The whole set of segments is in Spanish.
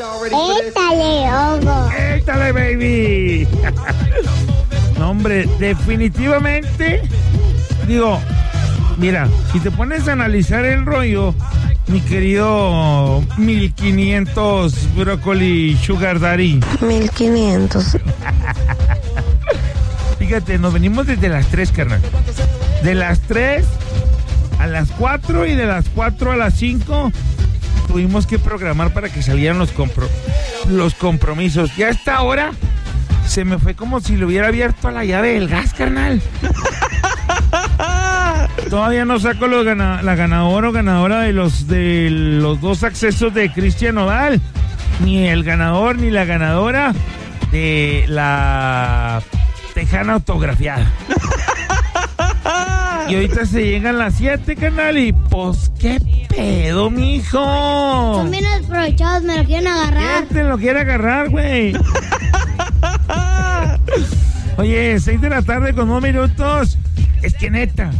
Étale, Hugo. ¡Étale, baby! No, hombre, definitivamente, digo, mira, si te pones a analizar el rollo, mi querido 1500 Brócoli Sugar Daddy. 1500. Fíjate, nos venimos desde las 3, carnal. De las 3 a las 4 y de las 4 a las 5 tuvimos que programar para que salieran los compromisos. Y a esta hora se me fue como si le hubiera abierto a la llave del gas, carnal. Todavía no saco la ganadora o ganadora de los 2 accesos de Cristian Nodal. Ni el ganador ni la ganadora de la tejana autografiada. Y ahorita se llegan las 7, carnal, y pues, ¿qué pedo, mijo? Son bien aprovechados, me lo quieren agarrar. ¿Quién te lo quiere agarrar, güey? Oye, 6 de la tarde con 2 minutos. Es que neta,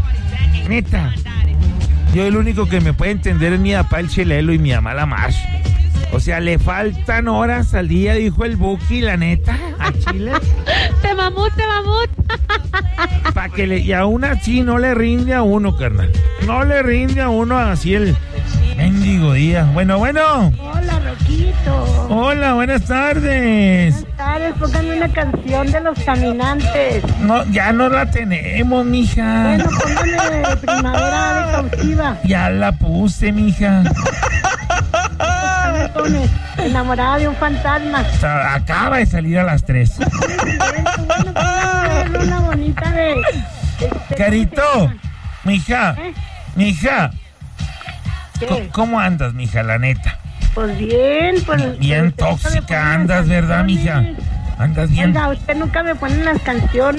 yo el único que me puede entender es mi papá el Chelelo y mi mamá la Marsh. O sea, le faltan horas al día, dijo el Buki, la neta, a Chile. Te mamut. Pa' que y aún así no le rinde a uno, carnal. No le rinde a uno así el mendigo día. Bueno. Hola, Roquito. Hola, buenas tardes. Buenas tardes, pónganme una canción de Los Caminantes. No, ya no la tenemos, mija. Bueno, pónganme Primavera de Cautiva. Ya la puse, mija. ¿Qué pones? Enamorada de un fantasma. Acaba de salir a las 3. Bueno, pónganme una bonita de... Carito, mija, mija. ¿Qué? ¿Cómo andas, mija, la neta? Pues bien, pues... Bien tóxica andas, ¿verdad, mija? Andas bien. Oiga, usted nunca me pone las canciones.